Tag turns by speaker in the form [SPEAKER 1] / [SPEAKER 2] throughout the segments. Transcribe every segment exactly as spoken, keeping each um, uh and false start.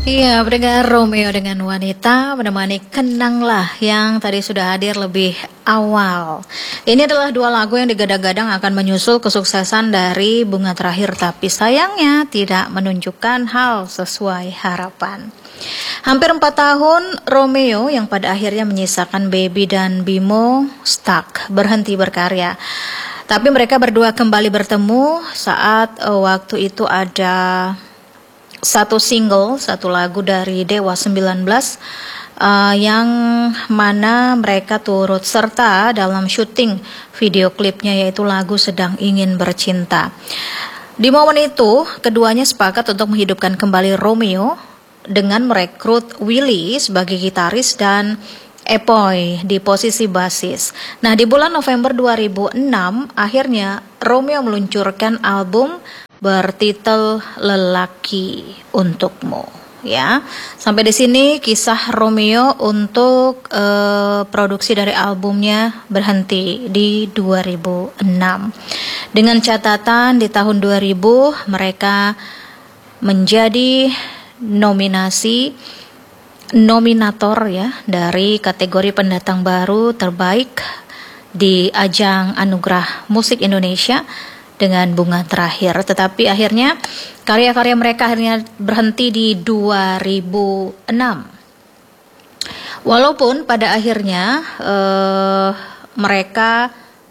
[SPEAKER 1] Iya, pendengar Romeo dengan Wanita menemani Kenanglah yang tadi sudah hadir lebih awal. Ini adalah dua lagu yang digadang-gadang akan menyusul kesuksesan dari Bunga Terakhir, tapi sayangnya tidak menunjukkan hal sesuai harapan. Hampir empat tahun Romeo yang pada akhirnya menyisakan Baby dan Bimo stuck, berhenti berkarya. Tapi mereka berdua kembali bertemu saat uh, waktu itu ada satu single, satu lagu dari Dewa sembilan belas uh, yang mana mereka turut serta dalam syuting video klipnya, yaitu lagu Sedang Ingin Bercinta. Di momen itu, keduanya sepakat untuk menghidupkan kembali Romeo dengan merekrut Willy sebagai gitaris dan Epoy di posisi basis. Nah, di bulan November dua ribu enam, akhirnya Romeo meluncurkan album bertitel Lelaki Untukmu, ya. Sampai di sini kisah Romeo untuk uh, produksi dari albumnya berhenti di dua ribu enam. Dengan catatan di tahun dua ribu mereka menjadi nominasi nominator ya dari kategori pendatang baru terbaik di ajang Anugerah Musik Indonesia dengan Bunga Terakhir. Tetapi akhirnya karya-karya mereka akhirnya berhenti di dua ribu enam. Walaupun pada akhirnya uh, mereka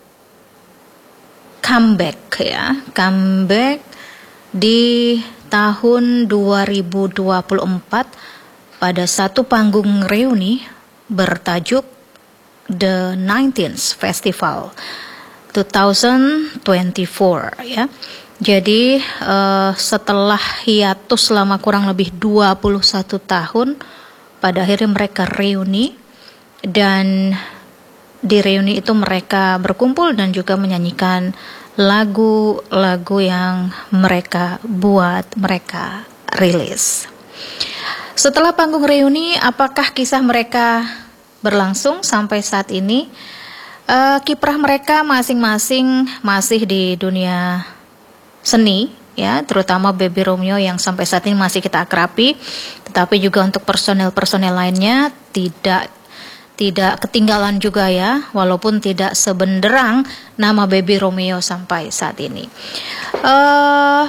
[SPEAKER 1] comeback ya, comeback di tahun dua ribu dua puluh empat pada satu panggung reuni bertajuk The Nineteenth Festival dua ribu dua puluh empat ya. Jadi uh, setelah hiatus selama kurang lebih dua puluh satu tahun, pada akhirnya mereka reuni, dan di reuni itu mereka berkumpul dan juga menyanyikan lagu-lagu yang mereka buat, mereka rilis. Setelah panggung reuni, apakah kisah mereka berlangsung sampai saat ini? Uh, kiprah mereka masing-masing masih di dunia seni ya, terutama Baby Romeo yang sampai saat ini masih kita akrabi, tetapi juga untuk personel-personel lainnya tidak tidak ketinggalan juga ya, walaupun tidak sebenderang nama Baby Romeo sampai saat ini. Uh,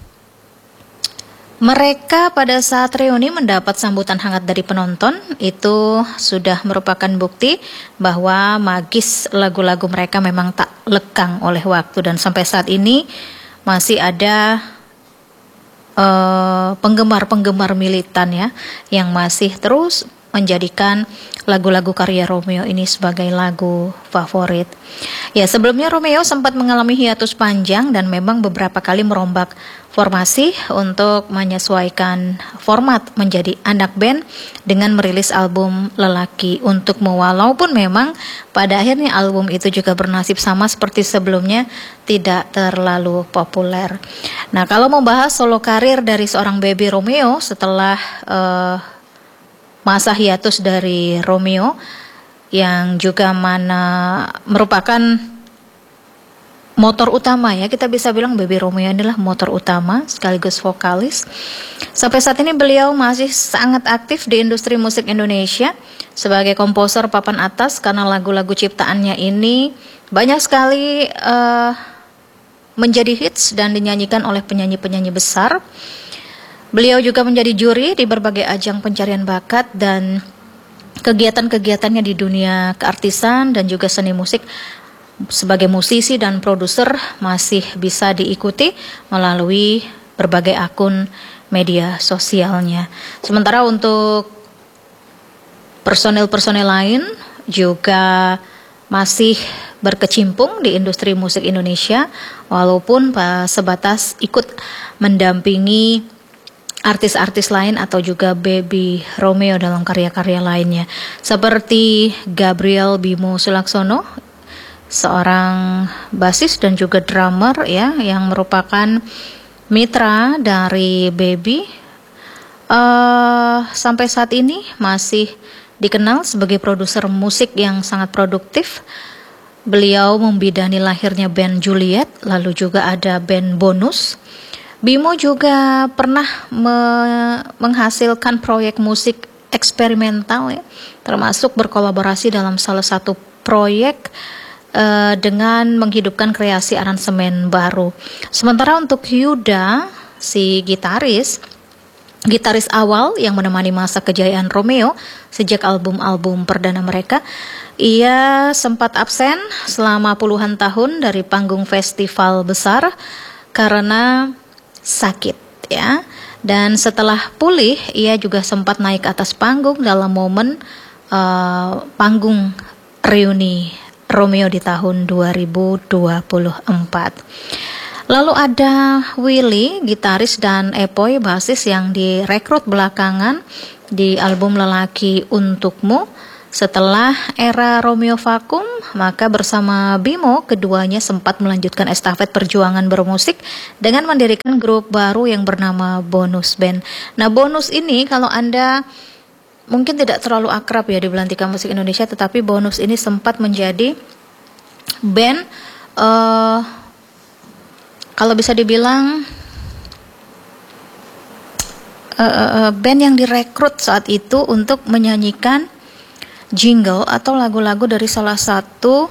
[SPEAKER 1] Mereka pada saat reuni mendapat sambutan hangat dari penonton. Itu sudah merupakan bukti bahwa magis lagu-lagu mereka memang tak lekang oleh waktu, dan sampai saat ini masih ada uh, penggemar-penggemar militan ya yang masih terus menjadikan lagu-lagu karya Romeo ini sebagai lagu favorit. Ya, sebelumnya Romeo sempat mengalami hiatus panjang dan memang beberapa kali merombak formasi untuk menyesuaikan format menjadi anak band dengan merilis album Lelaki Untukmu. Walaupun memang pada akhirnya album itu juga bernasib sama seperti sebelumnya, tidak terlalu populer. Nah, kalau membahas solo karir dari seorang Baby Romeo setelah uh, masa hiatus dari Romeo yang juga mana merupakan motor utama ya, kita bisa bilang Baby Romeo adalah motor utama sekaligus vokalis. Sampai saat ini beliau masih sangat aktif di industri musik Indonesia sebagai komposer papan atas, karena lagu-lagu ciptaannya ini banyak sekali uh, menjadi hits dan dinyanyikan oleh penyanyi-penyanyi besar. Beliau juga menjadi juri di berbagai ajang pencarian bakat, dan kegiatan-kegiatannya di dunia keartisan dan juga seni musik sebagai musisi dan produser masih bisa diikuti melalui berbagai akun media sosialnya. Sementara untuk personel-personel lain juga masih berkecimpung di industri musik Indonesia, walaupun sebatas ikut mendampingi artis-artis lain atau juga Baby Romeo dalam karya-karya lainnya, seperti Gabriel Bimo Sulaksono, seorang basis dan juga drummer ya, yang merupakan mitra dari Baby. Uh, sampai saat ini masih dikenal sebagai produser musik yang sangat produktif. Beliau membidani lahirnya band Juliet, lalu juga ada band Bonus, Bimo juga pernah me- menghasilkan proyek musik eksperimental ya, termasuk berkolaborasi dalam salah satu proyek uh, dengan menghidupkan kreasi aransemen baru. Sementara untuk Yuda, si gitaris, gitaris awal yang menemani masa kejayaan Romeo sejak album-album perdana mereka, ia sempat absen selama puluhan tahun dari panggung festival besar karena sakit ya. Dan setelah pulih, ia juga sempat naik atas panggung dalam momen uh, panggung reuni Romeo di tahun dua ribu dua puluh empat. Lalu ada Willy, gitaris, dan Epoy, basis yang direkrut belakangan di album Lelaki Untukmu. Setelah era Romeo vakum, maka bersama Bimo, keduanya sempat melanjutkan estafet perjuangan bermusik dengan mendirikan grup baru yang bernama Bonus Band. Nah, Bonus ini kalau Anda mungkin tidak terlalu akrab ya di belantika musik Indonesia, tetapi Bonus ini sempat menjadi band, uh, kalau bisa dibilang uh, uh, band yang direkrut saat itu untuk menyanyikan jingle atau lagu-lagu dari salah satu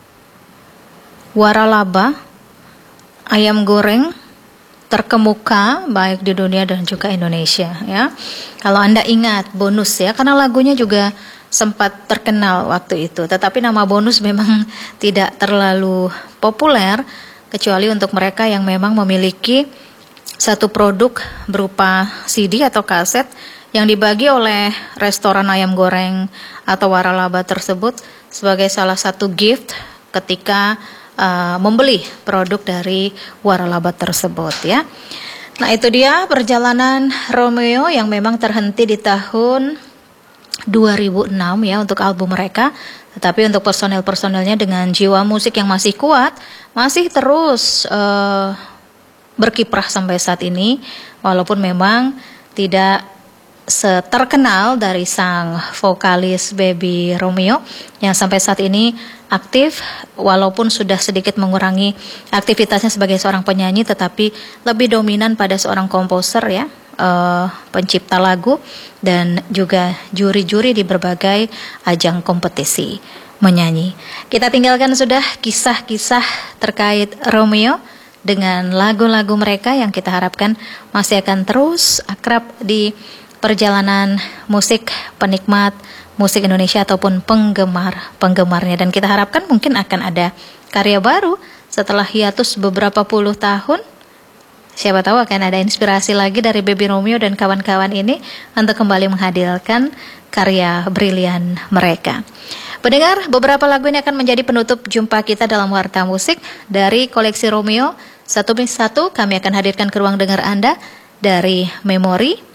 [SPEAKER 1] waralaba ayam goreng terkemuka baik di dunia dan juga Indonesia ya. Kalau Anda ingat Bonus ya, karena lagunya juga sempat terkenal waktu itu. Tetapi nama Bonus memang tidak terlalu populer kecuali untuk mereka yang memang memiliki satu produk berupa C D atau kaset yang dibagi oleh restoran ayam goreng atau waralaba tersebut sebagai salah satu gift ketika uh, membeli produk dari waralaba tersebut ya. Nah, itu dia perjalanan Romeo yang memang terhenti di tahun dua ribu enam ya untuk album mereka. Tetapi untuk personel-personelnya dengan jiwa musik yang masih kuat, masih terus uh, berkiprah sampai saat ini, walaupun memang tidak seterkenal dari sang vokalis Baby Romeo yang sampai saat ini aktif walaupun sudah sedikit mengurangi aktivitasnya sebagai seorang penyanyi, tetapi lebih dominan pada seorang komposer ya, uh, pencipta lagu dan juga juri-juri di berbagai ajang kompetisi menyanyi. Kita tinggalkan sudah kisah-kisah terkait Romeo dengan lagu-lagu mereka yang kita harapkan masih akan terus akrab di perjalanan musik penikmat musik Indonesia ataupun penggemar-penggemarnya. Dan kita harapkan mungkin akan ada karya baru setelah hiatus beberapa puluh tahun. Siapa tahu akan ada inspirasi lagi dari Baby Romeo dan kawan-kawan ini untuk kembali menghadirkan karya brilian mereka. Pendengar, beberapa lagu ini akan menjadi penutup jumpa kita dalam Warta Musik dari koleksi Romeo. Satu demi satu kami akan hadirkan ke ruang dengar Anda dari Memori.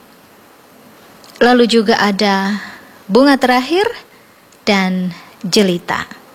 [SPEAKER 1] Lalu juga ada Bunga Terakhir dan Jelita.